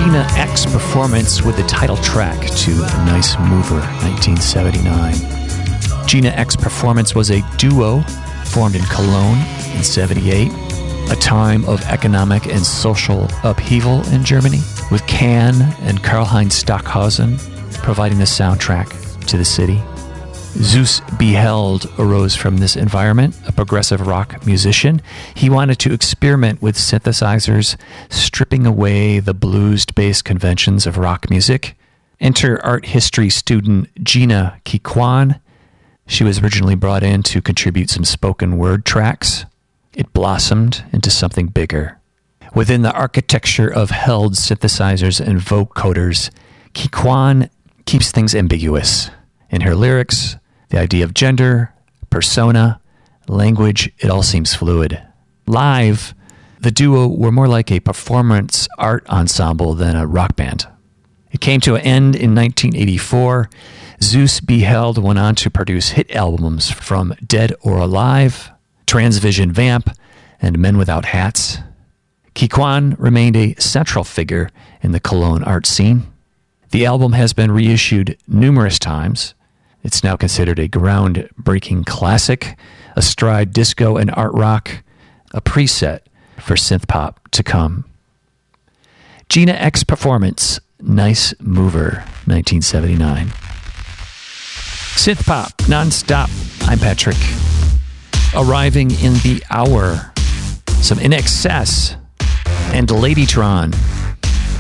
Gina X Performance with the title track to Nice Mover, 1979. Gina X Performance was a duo formed in Cologne in 78, a time of economic and social upheaval in Germany, with Can and Karlheinz Stockhausen providing the soundtrack to the city. Zeus Beheld arose from this environment, a progressive rock musician. He wanted to experiment with synthesizers, stripping away the blues-based conventions of rock music. Enter art history student Gina Kikwan. She was originally brought in to contribute some spoken word tracks. It blossomed into something bigger. Within the architecture of held synthesizers and vocoders, Kikwan keeps things ambiguous. In her lyrics, the idea of gender, persona, language, it all seems fluid. Live, the duo were more like a performance art ensemble than a rock band. It came to an end in 1984. Zeus Beheld went on to produce hit albums from Dead or Alive, Transvision Vamp, and Men Without Hats. Kikwan remained a central figure in the Cologne art scene. The album has been reissued numerous times. It's now considered a groundbreaking classic, a stride disco and art rock, a preset for synth pop to come. Gina X Performance, Nice Mover, 1979. Synth pop, non-stop. I'm Patrick. Arriving in the hour, some INXS and Ladytron.